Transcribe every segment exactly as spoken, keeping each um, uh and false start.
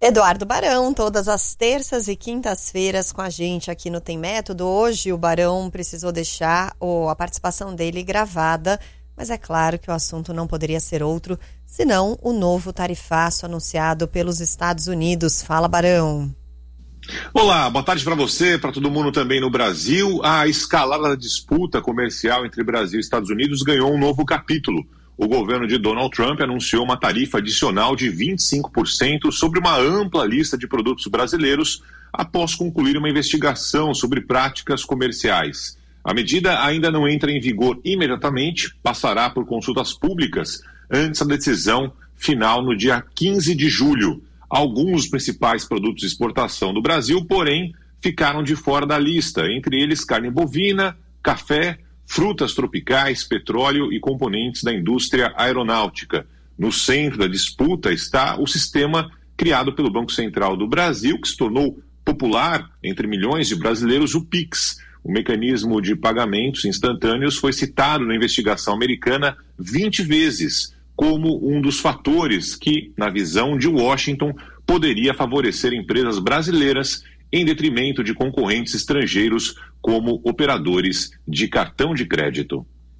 Eduardo Barão, todas as terças e quintas-feiras com a gente aqui no Tem Método. Hoje o Barão precisou deixar oh, a participação dele gravada, mas é claro que o assunto não poderia ser outro, senão o novo tarifaço anunciado pelos Estados Unidos. Fala, Barão. Olá, boa tarde para você, para todo mundo também no Brasil. A escalada da disputa comercial entre Brasil e Estados Unidos ganhou um novo capítulo. O governo de Donald Trump anunciou uma tarifa adicional de vinte e cinco por cento sobre uma ampla lista de produtos brasileiros após concluir uma investigação sobre práticas comerciais. A medida ainda não entra em vigor imediatamente, passará por consultas públicas antes da decisão final no dia quinze de julho. Alguns dos principais produtos de exportação do Brasil, porém, ficaram de fora da lista, entre eles carne bovina, café, frutas tropicais, petróleo e componentes da indústria aeronáutica. No centro da disputa está o sistema criado pelo Banco Central do Brasil, que se tornou popular entre milhões de brasileiros, o Pix. O mecanismo de pagamentos instantâneos foi citado na investigação americana vinte vezes como um dos fatores que, na visão de Washington, poderia favorecer empresas brasileiras em detrimento de concorrentes estrangeiros como operadores de cartão de crédito.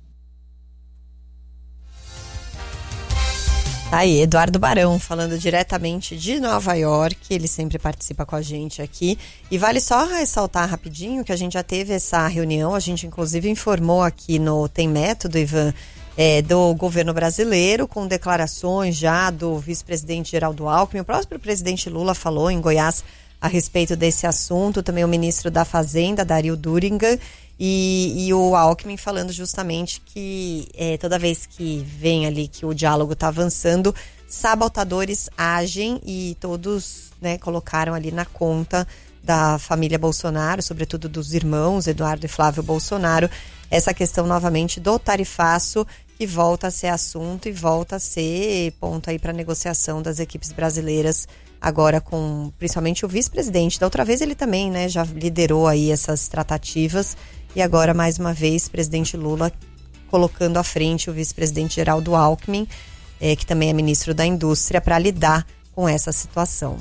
Tá aí, Eduardo Barão, falando diretamente de Nova York. Ele sempre participa com a gente aqui. E vale só ressaltar rapidinho que a gente já teve essa reunião, a gente inclusive informou aqui no Tem Método, Ivan, é, do governo brasileiro, com declarações já do vice-presidente Geraldo Alckmin. O próprio presidente Lula falou em Goiás a respeito desse assunto, também o ministro da Fazenda, Dario Durigan, e, e o Alckmin falando justamente que é, toda vez que vem ali que o diálogo está avançando, sabotadores agem, e todos, né, colocaram ali na conta da família Bolsonaro, sobretudo dos irmãos Eduardo e Flávio Bolsonaro, essa questão novamente do tarifaço, que volta a ser assunto e volta a ser ponto aí para negociação das equipes brasileiras, agora com principalmente o vice-presidente. Da outra vez ele também, né, já liderou aí essas tratativas, e agora mais uma vez presidente Lula colocando à frente o vice-presidente Geraldo Alckmin, é, que também é ministro da Indústria, para lidar com essa situação.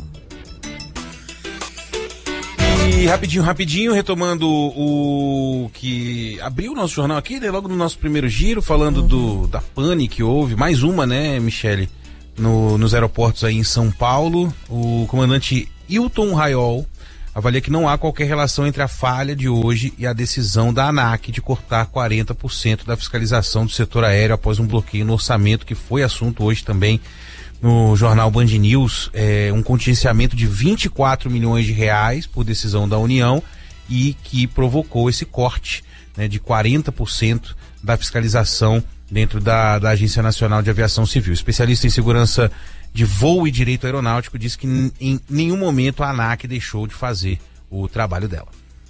E rapidinho, rapidinho, retomando o que abriu o nosso jornal aqui, né, logo no nosso primeiro giro, falando uhum. do, da pane que houve, mais uma, né, Michele, no, nos aeroportos aí em São Paulo. O comandante Hilton Raiol avalia que não há qualquer relação entre a falha de hoje e a decisão da ANAC de cortar quarenta por cento da fiscalização do setor aéreo após um bloqueio no orçamento, que foi assunto hoje também no jornal Band News, é, um contingenciamento de vinte e quatro milhões de reais por decisão da União, e que provocou esse corte, né, de quarenta por cento da fiscalização dentro da, da Agência Nacional de Aviação Civil. Especialista em segurança de voo e direito aeronáutico diz que n- em nenhum momento a ANAC deixou de fazer o trabalho dela.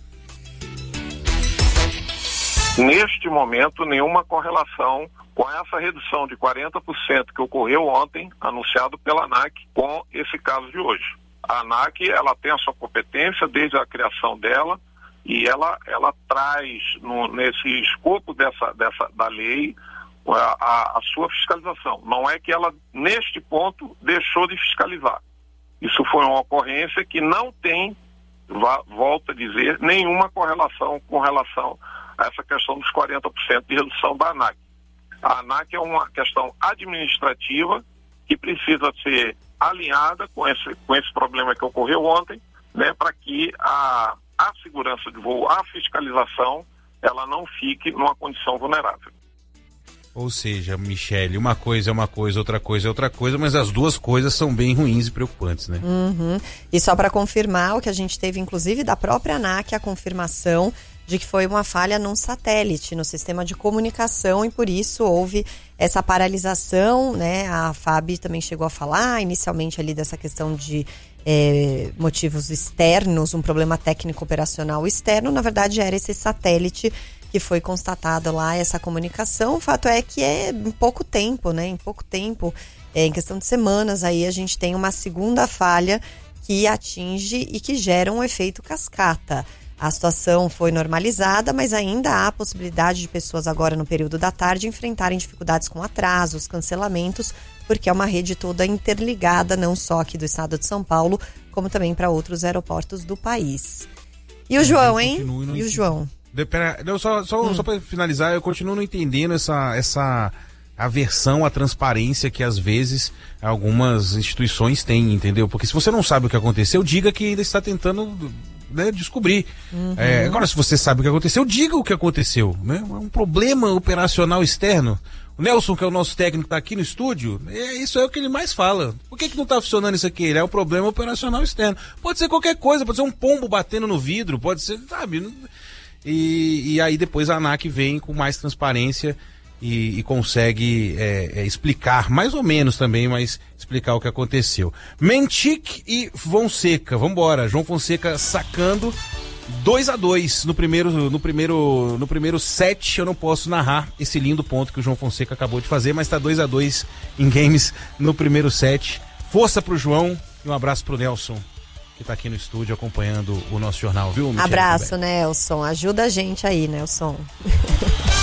Neste momento, nenhuma correlação com essa redução de quarenta por cento que ocorreu ontem, anunciado pela ANAC, com esse caso de hoje. A ANAC, ela tem a sua competência desde a criação dela, e ela, ela traz no, nesse escopo dessa, dessa, da lei a, a, a sua fiscalização. Não é que ela, neste ponto, deixou de fiscalizar. Isso foi uma ocorrência que não tem, volto a dizer, nenhuma correlação com relação a essa questão dos quarenta por cento de redução da ANAC. A ANAC é uma questão administrativa que precisa ser alinhada com esse, com esse problema que ocorreu ontem, né, para que a, a segurança de voo, a fiscalização, ela não fique numa condição vulnerável. Ou seja, Michele, uma coisa é uma coisa, outra coisa é outra coisa, mas as duas coisas são bem ruins e preocupantes, né? Uhum. E só para confirmar, o que a gente teve, inclusive, da própria ANAC, a confirmação de que foi uma falha num satélite, no sistema de comunicação, e por isso houve essa paralisação, né? A F A B também chegou a falar inicialmente ali dessa questão de é, motivos externos, um problema técnico operacional externo. Na verdade, era esse satélite que foi constatado lá, essa comunicação. O fato é que é em pouco tempo, né? Em pouco tempo, é, em questão de semanas, aí a gente tem uma segunda falha que atinge e que gera um efeito cascata. A situação foi normalizada, mas ainda há a possibilidade de pessoas agora no período da tarde enfrentarem dificuldades com atrasos, cancelamentos, porque é uma rede toda interligada, não só aqui do estado de São Paulo, como também para outros aeroportos do país. E o João, hein? E o João? De, pera, não, só só, hum. só para finalizar, eu continuo não entendendo essa, essa aversão à transparência que às vezes algumas instituições têm, entendeu? Porque se você não sabe o que aconteceu, diga que ainda está tentando... Né, descobrir. Uhum. É, agora, se você sabe o que aconteceu, diga o que aconteceu. Né? É um problema operacional externo. O Nelson, que é o nosso técnico, está aqui no estúdio, é, isso é o que ele mais fala. Por que, que não está funcionando isso aqui? Ele é um problema operacional externo. Pode ser qualquer coisa, pode ser um pombo batendo no vidro, pode ser, sabe? E, e aí depois a ANAC vem com mais transparência e, e consegue é, é, explicar, mais ou menos também, mas explicar o que aconteceu. Mentic e Fonseca, vambora, João Fonseca sacando dois a dois no primeiro, no primeiro, no primeiro set. Eu não posso narrar esse lindo ponto que o João Fonseca acabou de fazer, mas tá dois a dois em games no primeiro set. Força pro João e um abraço pro Nelson, que tá aqui no estúdio acompanhando o nosso jornal, viu, Michele? Abraço, Nelson. Ajuda a gente aí, Nelson.